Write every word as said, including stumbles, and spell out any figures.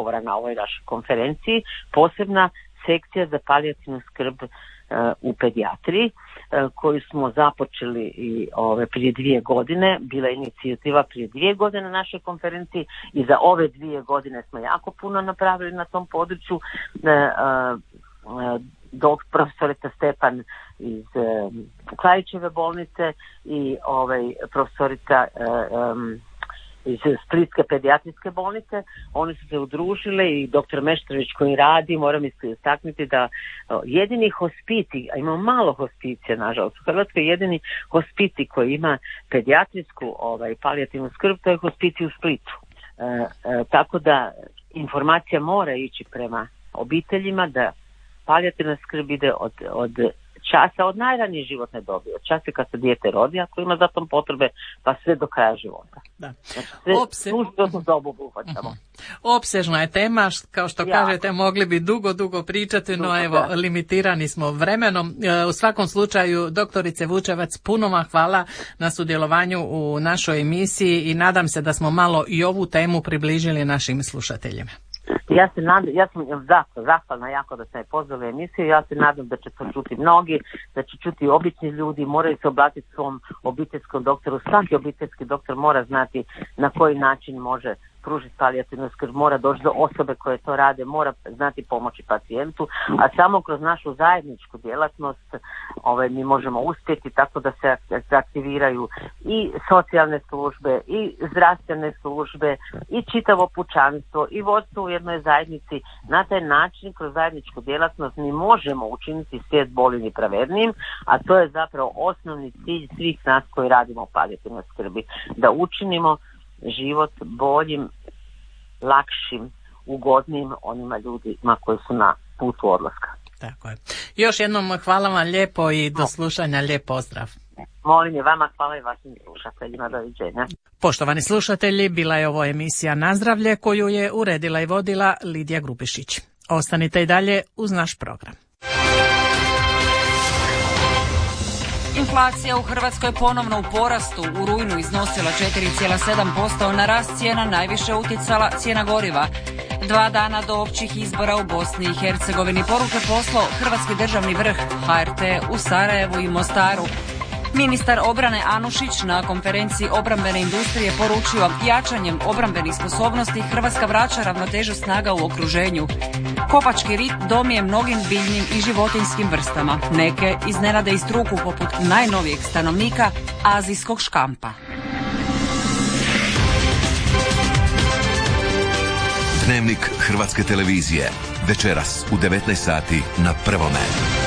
govora na ovoj našoj konferenciji, posebna sekcija za palijativnu skrb u pedijatriji koju smo započeli i ove prije dvije godine, bila je inicijativa prije dvije godine na našoj konferenciji i za ove dvije godine smo jako puno napravili na tom području. Dok profesorica Stepan iz Klaićeve bolnice i ovaj profesorica um, iz Splitske pedijatrijske bolnice, oni su se udružile i doktor Meštrović koji radi, moram istaknuti da jedini hospicij, a imamo malo hospicija nažalost u Hrvatskoj, jedini hospicij koji ima pedijatrijsku ovaj, palijativnu skrb, to je hospicij u Splitu. E, e, tako da informacija mora ići prema obiteljima da palijativna skrb ide od, od časa, od najranije životne dobi, od časa kad se dijete rodi, ako ima za tom potrebe, pa sve do kraja života. Da. Znači, sve Opse... životnu dobu obuhvaćamo. Uh-huh. Opsežna je tema, kao što ja. kažete, mogli bi dugo, dugo pričati, no dugo, evo, da. limitirani smo vremenom. U svakom slučaju, doktorice Vučevac, puno vam hvala na sudjelovanju u našoj emisiji i nadam se da smo malo i ovu temu približili našim slušateljima. Ja se nadam, ja sam zato zahvalna jako da ste pozvali emisiju, ja se nadam da će to čuti mnogi, da će čuti obični ljudi, moraju se obratiti svom obiteljskom doktoru. Svaki obiteljski doktor mora znati na koji način može pružiti palijativnu skrb, mora doći do osobe koje to rade, mora znati pomoći pacijentu, a samo kroz našu zajedničku djelatnost ovaj, mi možemo uspjeti tako da se aktiviraju i socijalne službe, i zdravstvene službe, i čitavo pučanstvo, i vodstvo u jednoj zajednici. Na taj način, kroz zajedničku djelatnost, mi možemo učiniti svijet boljim i pravednijim, a to je zapravo osnovni cilj svih nas koji radimo u palijativnoj skrbi, da učinimo život boljim, lakšim, ugodnim onima ljudima koji su na putu odlaska. Tako je. Još jednom hvala vam lijepo i do slušanja, lijep pozdrav. Molim je vama, hvala i vašim slušateljima, doviđenja. Poštovani slušatelji, bila je ovo emisija Na zdravlje koju je uredila i vodila Lidija Grubišić. Ostanite i dalje uz naš program. Inflacija u Hrvatskoj ponovno u porastu, u rujnu iznosila četiri zarez sedam posto, na rast cijena najviše utjecala cijena goriva. Dva dana do općih izbora u Bosni i Hercegovini poruke poslao Hrvatski državni vrh H R T u Sarajevu i Mostaru. Ministar obrane Anušić na konferenciji obrambene industrije poručio jačanjem obrambenih sposobnosti Hrvatska vraća ravnotežu snaga u okruženju. Kopački rit dom je mnogim biljnim i životinjskim vrstama. Neke iznenade i struku poput najnovijeg stanovnika azijskog škampa. Dnevnik Hrvatske televizije. Večeras u devetnaest sati na Prvome.